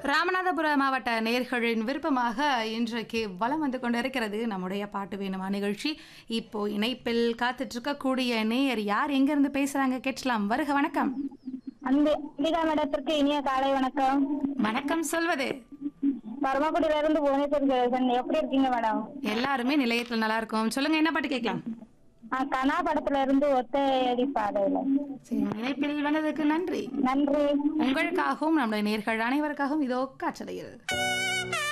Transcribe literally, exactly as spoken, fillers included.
ராமநாதபுரம் மாவட்ட நேயர்களின் விருப்பமாக இன்றைக்கு வலம் வந்து கொண்டிருக்கிறது நம்முடைய பாட்டு வேணுமா நிகழ்ச்சி. இப்போ இணைப்பில் காத்துட்டு இருக்கக்கூடிய நேயர் யார், எங்க இருந்து பேசுறாங்க கேட்கலாம். வருக வணக்கம். அம்பிகா மேடத்திற்கு இனிய காலை வணக்கம். வணக்கம் சொல்வது பரமக்குடியில இருந்து புவனேஸ்வரி. எப்படி இருக்கீங்க மேடம்? எல்லாருமே நிலையத்துல நல்லா இருக்கும். சொல்லுங்க, என்ன பாட்டு கேட்கலாம்? கனா படத்துல இருந்து ஒத்தையடி பாதையில. சரி, இணைப்பில் வந்ததுக்கு நன்றி. நன்றி. உங்களுக்காகவும் நம்முடைய நேயர்கள் அனைவருக்காகவும் இதோ காற்றடைகிறது.